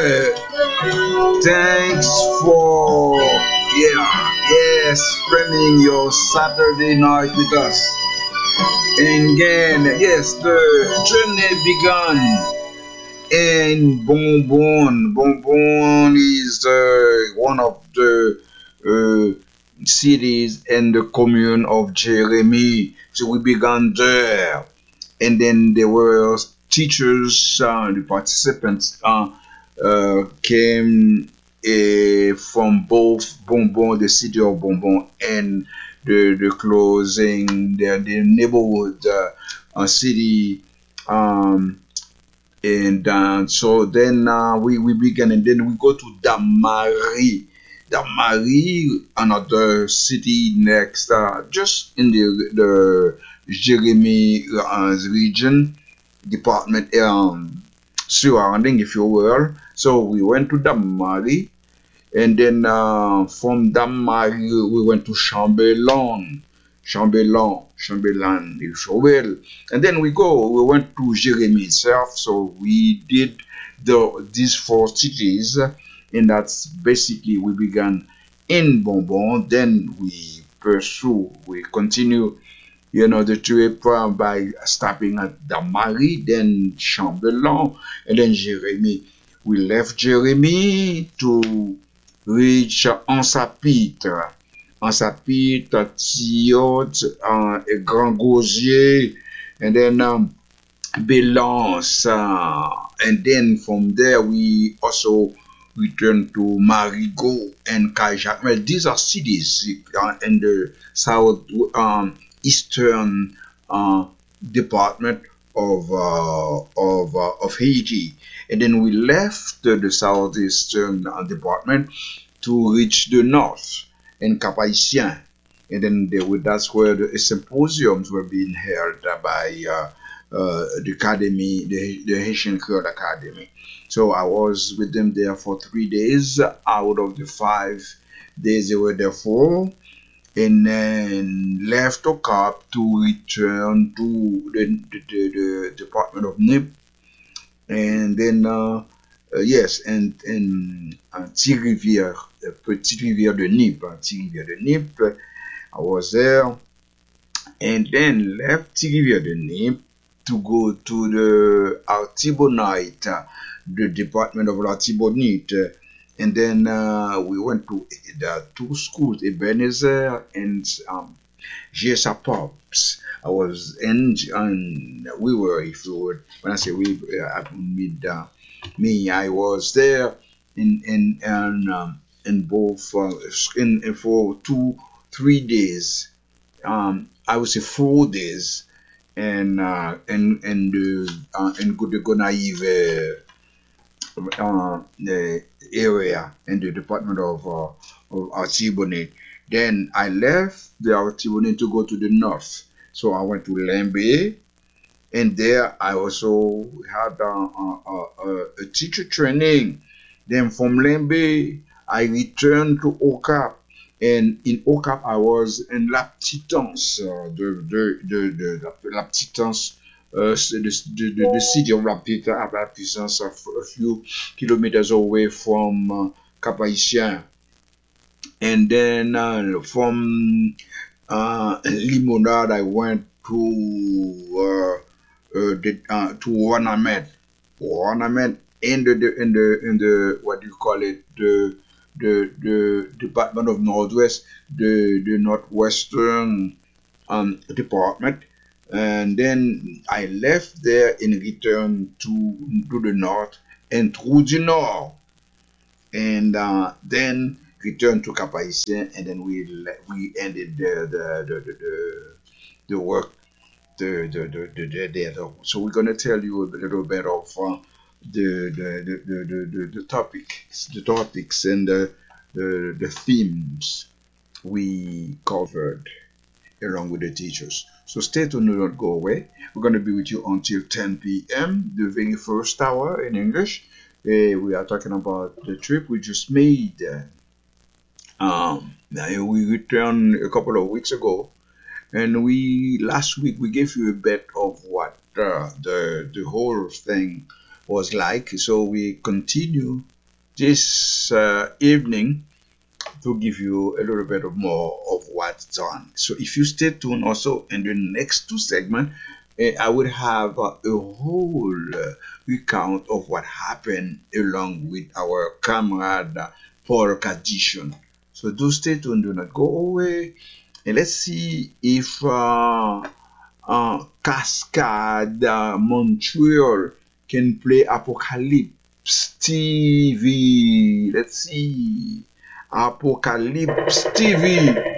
Thanks for spending your Saturday night with us. And again, yes, the journey began in Bonbon. Bonbon is one of the cities in the commune of Jeremy. So we began there, and then there were teachers, the participants came from both Bonbon, the city of Bonbon, and the closing, the neighborhood city. And so then we began, and then we go to Damari. Damari, another city next, just in the Jeremy region, department surrounding, if you will. So we went to Damari, and then from Damari we went to Chambellan, if you will. And then we went to Jeremy itself. So we did these four cities, and that's basically we began in Bonbon. Then we continue, the trip by stopping at Damari, then Chambellan, and then Jeremy. We left Jeremy to reach Ansapitre, Tillot, Grand Gosier, and then Belance. And then from there, we also returned to Marigot and Cajac. Well, these are cities in the south eastern department of Haiti. And then we left the southeastern department to reach the north in Cap-Haïtien. And then that's where the symposiums were being held by the academy, the Haitian Creole Academy. So I was with them there for 3 days out of the 5 days they were there for, and then left Okap to return to the Department of NIP. And then Thirivière, Petite Rivière de Nip, Thirivière de Nip, I was there, and then left Thirivière de Nip to go to the Artibonite, the Department of Artibonite. And then we went to the 2 schools, Ebenezer and GSA Pops. I was we were, if you would, when I say we, I was there in both for 3 days. I would say 4 days, and Gonaïve the area in the Department of Artibonite. Then I left the Artibonite to go to the north. So I went to Lembe, and there I also had a teacher training. Then from Lembe, I returned to Okap, and in Okap I was in La Petitance, La Petitance, the city of La Petitance, a few kilometers away from Cap-Haïtien. And then from Limonade, I went to Ornament in the what do you call it, the Department of Northwest, the Northwestern department. And then I left there and returned to the north and through the north, and then returned to Cap-Haïtien, and then we ended the work there. So we're gonna tell you a little bit of the topics and the themes we covered along with the teachers. So stay tuned, do not go away. We're going to be with you until 10 p.m., the very first hour in English. We are talking about the trip we just made. We returned a couple of weeks ago, and last week we gave you a bit of what the whole thing was like. So we continue this evening to give you a little bit of more of what's done. So if you stay tuned also in the next two segments, I would have a whole recount of what happened along with our comrade Paul Cadician. So do stay tuned, do not go away. And let's see if Cascade Montreal can play Apocalypse TV. Let's see. Apocalypse TV.